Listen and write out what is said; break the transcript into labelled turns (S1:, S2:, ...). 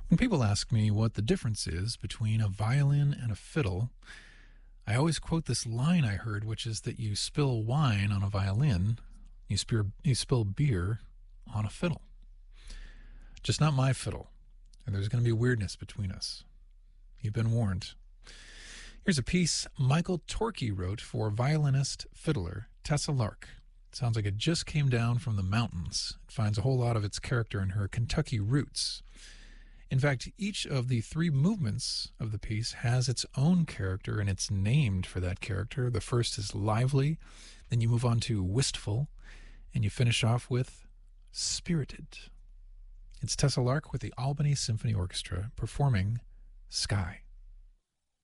S1: When people ask me what the difference is between a violin and a fiddle, I always quote this line I heard, which is that you spill wine on a violin, you spill beer on a fiddle. Just not my fiddle, and there's going to be weirdness between us. You've been warned. Here's a piece Michael Torkey wrote for violinist fiddler Tessa Lark. It sounds like it just came down from the mountains. It finds a whole lot of its character in her Kentucky roots. In fact, each of the three movements of the piece has its own character, and it's named for that character. The first is lively, then you move on to wistful, and you finish off with spirited. It's Tessa Lark with the Albany Symphony Orchestra performing Sky.